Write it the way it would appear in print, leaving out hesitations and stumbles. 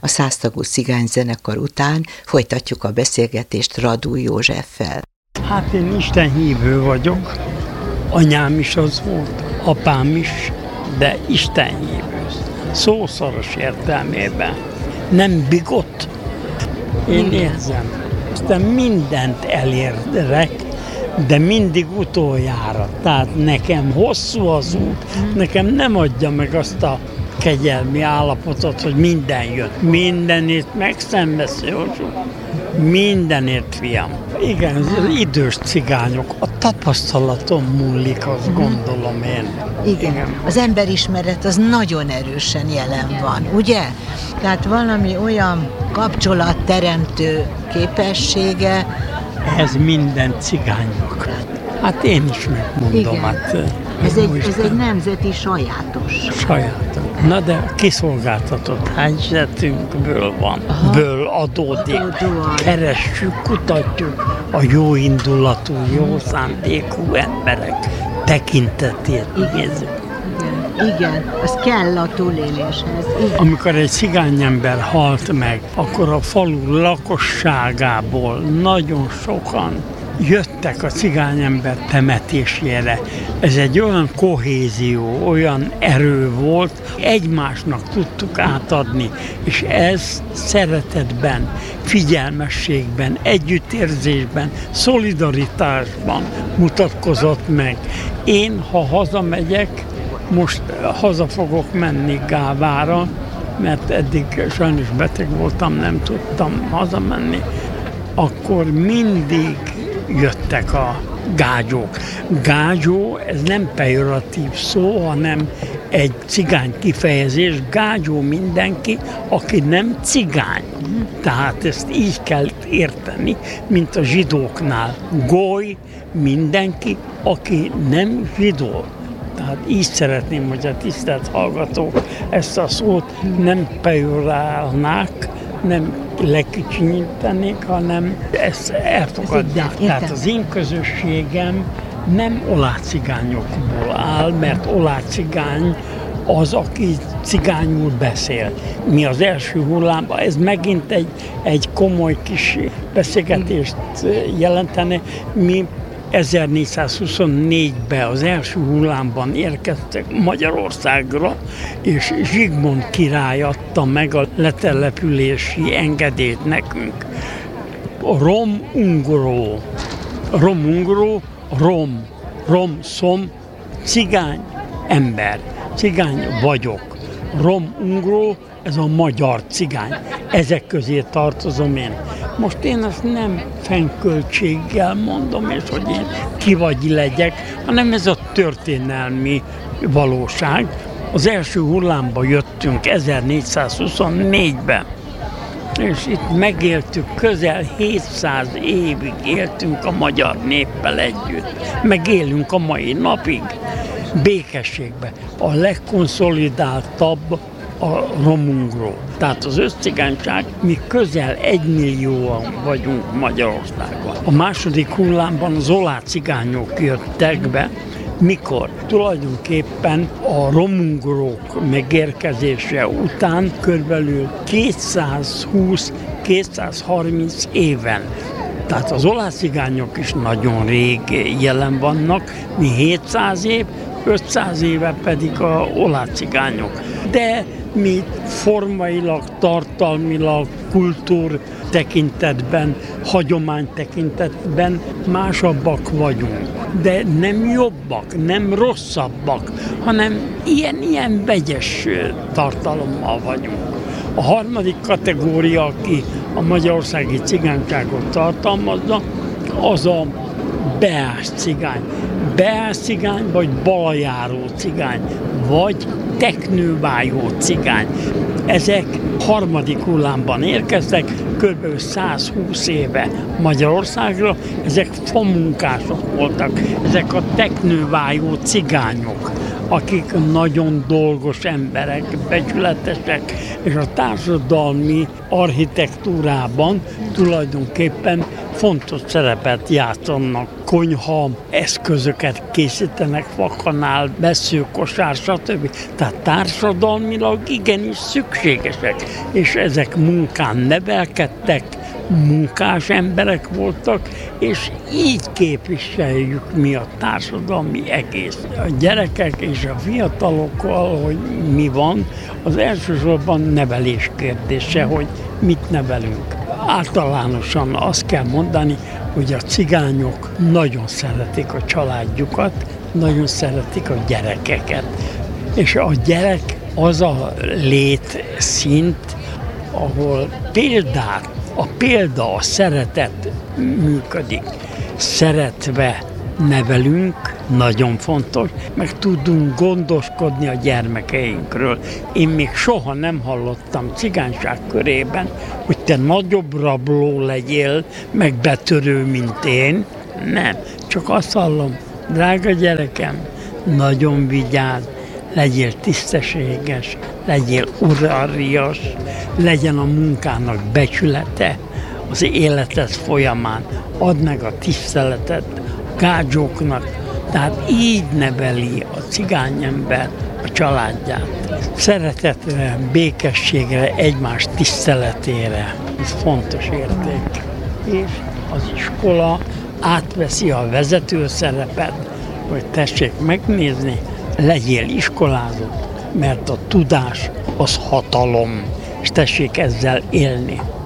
A 100 tagú cigányzenekar után folytatjuk a beszélgetést Radúj Józseffel. Hát én istenhívő vagyok, anyám is az volt, apám is, de istenhívő. Szószoros értelmében. Nem bigott. Én érzem. Aztán mindent elérek, de mindig utoljára. Tehát nekem hosszú az út, nekem nem adja meg azt a kegyelmi állapotot, hogy minden jött. Mindenért megszembeszélünk. Mindenért, fiam. Igen, az idős cigányok, a tapasztalaton múlik, azt gondolom én. Igen, az emberismeret az nagyon erősen jelen van, ugye? Tehát valami olyan kapcsolatteremtő képessége. Ez minden cigánynak. Hát én is megmondom. Igen. Hát, ez egy nemzeti sajátos. Sajátos. Na de kiszolgáltatott helyzetünkből van, ből adódik. Keressük, kutatjuk a jó indulatú, jó szándékú emberek tekintetét nézzük. Igen, az kell a túléléshez. Igen. Amikor egy cigányember halt meg, akkor a falu lakosságából nagyon sokan jöttek a cigányember temetésére. Ez egy olyan kohézió, olyan erő volt, egymásnak tudtuk átadni, és ez szeretetben, figyelmességben, együttérzésben, szolidaritásban mutatkozott meg. Én, ha hazamegyek, most haza fogok menni Gávára, mert eddig sajnos beteg voltam, nem tudtam hazamenni, akkor mindig jöttek a gágyók. Gágyó, ez nem pejoratív szó, hanem egy cigány kifejezés. Gágyó mindenki, aki nem cigány. Tehát ezt így kell érteni, mint a zsidóknál. Goly mindenki, aki nem zsidó. Tehát így szeretném, hogy a tisztelt hallgatók ezt a szót nem pejorálnák, nem lekicsinyítenék, hanem ezt elfogadják. Tehát az én közösségem nem olácigányokból áll, mert olácigány az, aki cigányul beszél. Mi az első hullámban, ez megint egy komoly kis beszélgetést jelentene. Mi 1424-ben az első hullámban érkeztek Magyarországra, és Zsigmond király adta meg a letelepülési engedélyt nekünk. Rom-ungró, rom-szom, cigány ember, cigány vagyok. Rom-ungró, ez a magyar cigány. Ezek közé tartozom én. Most én azt nem fennköltséggel mondom, és hogy én ki vagy legyek, hanem ez a történelmi valóság. Az első hullámba jöttünk 1424-ben, és itt megéltük, közel 700 évig éltünk a magyar néppel együtt. Megélünk a mai napig békességben. A legkonszolidáltabb a romungró. Tehát az összcigányság, mi közel 1 millióan vagyunk Magyarországon. A második hullámban az olácigányok jöttek be, mikor tulajdonképpen a romungrók megérkezése után körülbelül 220-230 éven. Tehát az olácigányok is nagyon rég jelen vannak, mi 700 év, 500 éve pedig a olácigányok. De mi formailag, tartalmilag, kultúr tekintetben, hagyomány tekintetben másabbak vagyunk. De nem jobbak, nem rosszabbak, hanem ilyen vegyes tartalommal vagyunk. A harmadik kategória, aki a magyarországi cigányságot tartalmazza, az a beás cigány. Beás cigány, vagy balajáró cigány, vagy teknővájó cigány. Ezek harmadik hullámban érkeztek, kb. 120 éve Magyarországra, ezek famunkások voltak, ezek a teknővájó cigányok, akik nagyon dolgos emberek, becsületesek, és a társadalmi architektúrában tulajdonképpen fontos szerepet játszanak. Konyha eszközöket készítenek, fakanál, veszőkosár, stb. Tehát társadalmilag igenis szükségesek, és ezek munkán nevelkedtek, munkás emberek voltak, és így képviseljük mi a társadalmi egész. A gyerekek és a fiatalokkal, hogy mi van, az elsősorban nevelés kérdése, hogy mit nevelünk. Általánosan azt kell mondani, hogy a cigányok nagyon szeretik a családjukat, nagyon szeretik a gyerekeket. És a gyerek az a létszint, ahol a példa, a szeretet működik. Szeretve nevelünk, nagyon fontos, meg tudunk gondoskodni a gyermekeinkről. Én még soha nem hallottam cigányság körében, hogy te nagyobb rabló legyél, meg betörő, mint én. Nem, csak azt hallom, drága gyerekem, nagyon vigyázz, legyél tisztességes, legyél udvarias, legyen a munkának becsülete az életed folyamán, add meg a tiszteletet a gágyóknak, tehát így neveli a cigányember a családját. Szeretetre, békességre, egymás tiszteletére, ez fontos érték. És az iskola átveszi a vezető szerepet, hogy tessék megnézni, legyél iskolázott, mert a tudás az hatalom, és tessék ezzel élni.